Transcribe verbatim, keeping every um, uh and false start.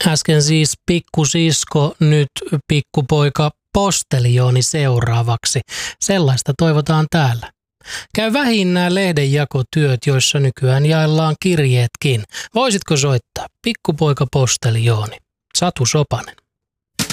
Äsken siis pikkusisko, nyt pikkupoika postelijooni seuraavaksi. Sellaista toivotaan täällä. Käy vähin nämä lehdenjakotyöt, joissa nykyään jaellaan kirjeetkin. Voisitko soittaa? Pikkupoika postelijooni. Satu Sopanen.